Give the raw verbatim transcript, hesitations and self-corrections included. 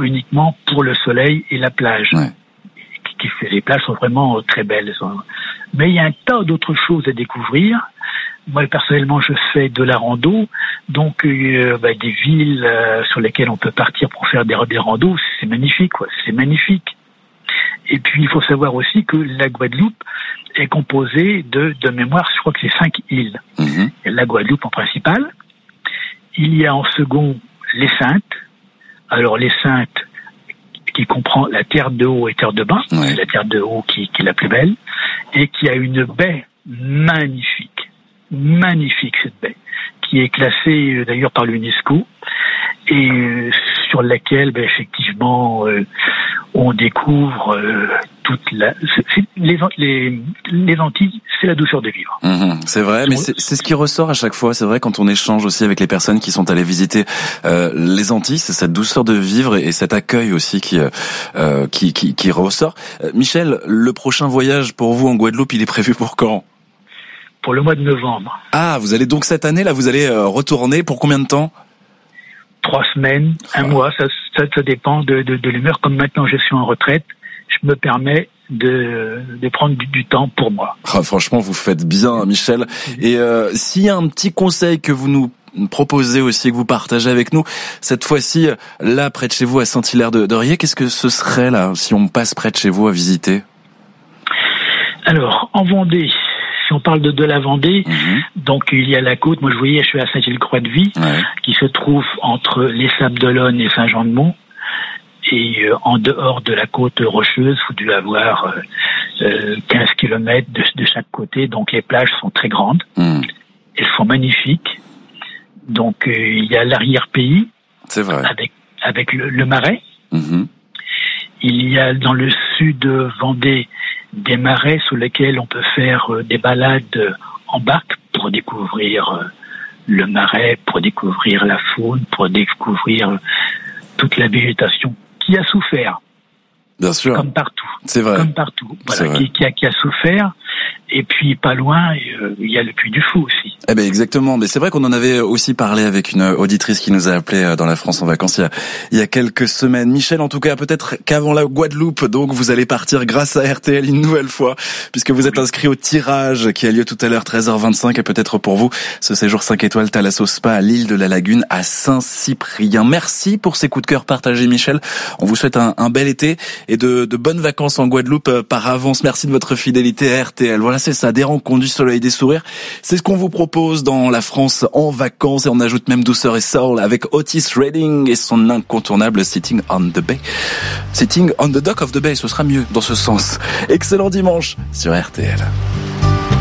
uniquement pour le soleil et la plage. Ouais. Les plages sont vraiment très belles. Mais il y a un tas d'autres choses à découvrir. Moi, personnellement, je fais de la rando, donc euh, bah, des villes euh, sur lesquelles on peut partir pour faire des, des randos, c'est magnifique, quoi. C'est magnifique. Et puis, il faut savoir aussi que la Guadeloupe est composée de, de mémoire, je crois que c'est cinq îles. Mm-hmm. Il y a la Guadeloupe en principal. Il y a en second les Saintes. Alors, les Saintes, qui comprend la terre de haut et terre de bas, ouais. C'est la terre de haut qui, qui est la plus belle, et qui a une baie magnifique, magnifique cette baie, qui est classée euh, d'ailleurs par l'UNESCO, et euh, sur laquelle, ben, effectivement, euh, on découvre euh, toute la... C'est, c'est, les, les, les Antilles, c'est la douceur de vivre. Mmh, c'est vrai, mais c'est, c'est ce qui ressort à chaque fois. C'est vrai quand on échange aussi avec les personnes qui sont allées visiter euh, les Antilles, c'est cette douceur de vivre et, et cet accueil aussi qui, euh, qui, qui, qui ressort. Euh, Michel, le prochain voyage pour vous en Guadeloupe, il est prévu pour quand ? Pour le mois de novembre. Ah, vous allez donc cette année, là, vous allez euh, retourner pour combien de temps ? Trois semaines, un ouais. mois, ça, ça, ça dépend de, de, de l'humeur. Comme maintenant je suis en retraite, je me permets de, de prendre du, du temps pour moi. Ah, franchement, vous faites bien, Michel. Et euh, s'il y a un petit conseil que vous nous proposez aussi, que vous partagez avec nous, cette fois-ci, là, près de chez vous, à Saint-Hilaire-de-Riez, qu'est-ce que ce serait, là, si on passe près de chez vous à visiter ? Alors, en Vendée, si on parle de, de la Vendée, mmh. donc il y a la côte. Moi, je voyais, je suis à Saint-Gilles-Croix-de-Vie, ouais. qui se trouve entre les Sables-d'Olonne et Saint-Jean-de-Mont. Et euh, en dehors de la côte rocheuse, vous devez avoir euh, quinze kilomètres de, de chaque côté. Donc les plages sont très grandes. Mmh. Elles sont magnifiques. Donc euh, il y a l'arrière-pays. C'est vrai. Avec, avec le, le Marais. Mmh. Il y a dans le sud de Vendée des marais sous lesquels on peut faire euh, des balades en barque pour découvrir euh, le marais, pour découvrir la faune, pour découvrir euh, toute la végétation qui a souffert. Bien sûr. Comme partout. C'est vrai. Comme partout. Voilà, qui, qui, a, qui a souffert. Et puis, pas loin, euh, il y a le Puy du Fou aussi. Eh ben, exactement. Mais c'est vrai qu'on en avait aussi parlé avec une auditrice qui nous a appelé dans la France en vacances il y a, il y a quelques semaines. Michel, en tout cas, peut-être qu'avant la Guadeloupe, donc, vous allez partir grâce à R T L une nouvelle fois, puisque vous êtes inscrit au tirage qui a lieu tout à l'heure, treize heures vingt-cinq, et peut-être pour vous, ce séjour cinq étoiles Thalasso Spa à l'île de la Lagune à Saint-Cyprien. Merci pour ces coups de cœur partagés, Michel. On vous souhaite un, un bel été et de, de bonnes vacances en Guadeloupe par avance. Merci de votre fidélité à R T L. Voilà, c'est ça, des rencontres, du soleil, des sourires. C'est ce qu'on vous propose dans la France en vacances, et on ajoute même douceur et soul avec Otis Redding et son incontournable Sitting on the Bay. Sitting on the Dock of the Bay, ce sera mieux dans ce sens. Excellent dimanche sur R T L.